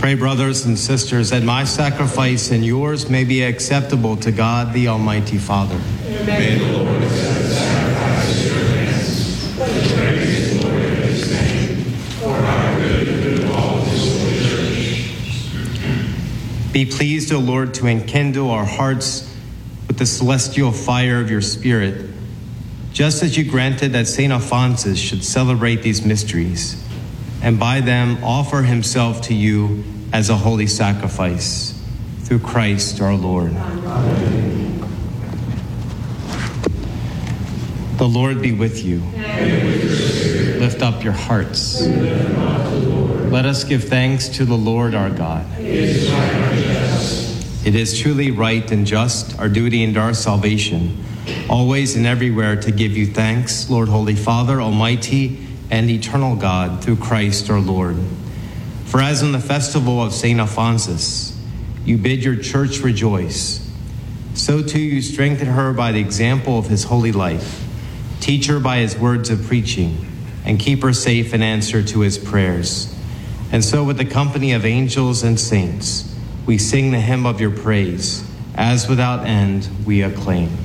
Pray, brothers and sisters, that my sacrifice and yours may be acceptable to God, the Almighty Father. May the Lord accept the sacrifice of your hands, for the praise and glory of his name, for our good and good of all his holy church. Be pleased, O Lord, to enkindle our hearts with the celestial fire of your Spirit, just as you granted that St. Alphonsus should celebrate these mysteries, and by them offer himself to you as a holy sacrifice, through Christ our Lord. Amen. The Lord be with you. And with your spirit. Lift up your hearts. Let us give thanks to the Lord our God. It is right and just. It is truly right and just, our duty and our salvation, always and everywhere to give you thanks, Lord, Holy Father, Almighty and eternal God, through Christ our Lord. For as in the festival of St. Alphonsus, you bid your church rejoice, so too you strengthen her by the example of his holy life, teach her by his words of preaching, and keep her safe in answer to his prayers. And so with the company of angels and saints, we sing the hymn of your praise, as without end we acclaim.